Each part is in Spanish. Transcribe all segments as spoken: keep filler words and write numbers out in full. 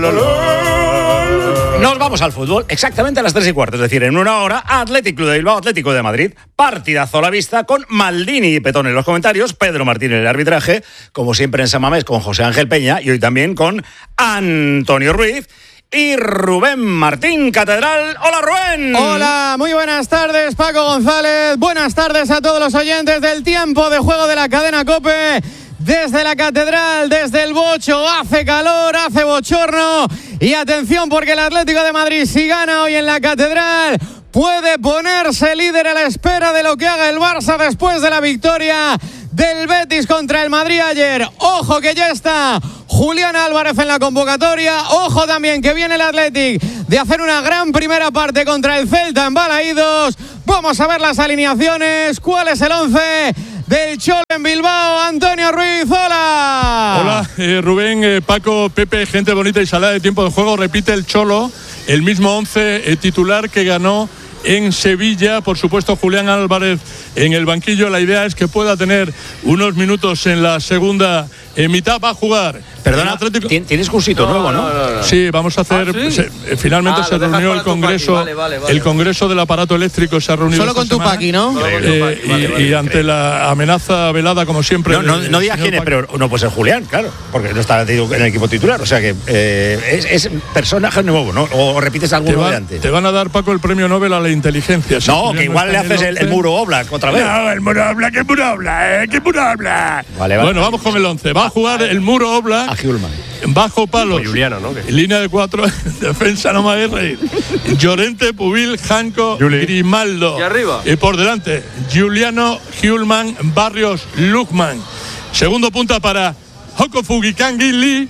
Nos vamos al fútbol exactamente a las tres y cuarto, es decir, en una hora, Athletic Club de Bilbao, Atlético de Madrid, partidazo a la vista con Maldini y Petón en los comentarios, Pedro Martín en el arbitraje, como siempre en San Mamés con José Ángel Peña y hoy también con Antonio Ruiz y Rubén Martín Catedral. ¡Hola, Rubén! Hola, muy buenas tardes, Paco González. Buenas tardes a todos los oyentes del tiempo de juego de la cadena COPE. Desde la Catedral, desde el Bocho, hace calor, hace bochorno. Y atención porque el Atlético de Madrid, si gana hoy en la Catedral, puede ponerse líder a la espera de lo que haga el Barça después de la victoria del Betis contra el Madrid ayer. Ojo que ya está Julián Álvarez en la convocatoria. Ojo también que viene el Athletic de hacer una gran primera parte contra el Celta en Balaídos. Vamos a ver las alineaciones. ¿Cuál es el once del Cholo en Bilbao? Antonio Ruiz, hola. Hola, eh, Rubén, eh, Paco, Pepe, gente bonita y salada de tiempo de juego. Repite el Cholo, el mismo once eh, titular que ganó en Sevilla. Por supuesto, Julián Álvarez en el banquillo. La idea es que pueda tener unos minutos en la segunda eh, mitad. Va a jugar. Perdona, Atlético... tienes cursito no, nuevo, ¿no? No, no, no. Sí, vamos a hacer... ¿Ah, sí? se, eh, finalmente ah, se reunió el Congreso, vale, vale, vale, el Congreso del Aparato Eléctrico se ha reunido solo con tu Paqui, ¿no? Eh, y, vale, vale, y ante la amenaza velada, como siempre... No, no, no digas quién es, pero no puede ser Julián, claro, porque no está en el equipo titular, o sea que eh, es, es personaje nuevo, ¿no? O repites alguno va, de antes. Te van a dar, Paco, el premio Nobel a la inteligencia. Si no, que igual le haces el, el muro Oblak otra vez. No, el muro Oblak, el muro Oblak, el muro Oblak. Vale, vale. Bueno, vamos con el once. Va a jugar el muro Oblak. A Hjulman. Bajo palos. Juliano, ¿no? Línea de cuatro. Defensa, no me hagáis reír. Llorente, Pubil, Janco, Grimaldo. Y arriba. Y por delante, Juliano, Hjulman, Barrios, Lukman. Segundo punta para Hokofugi, Kangili.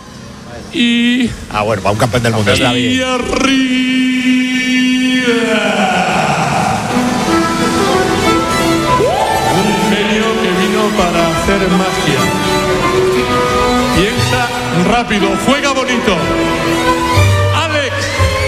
Y. Ah, bueno, para un campeón del mundo. Y arriba. Un genio que vino para hacer magia. Piensa rápido, juega bonito.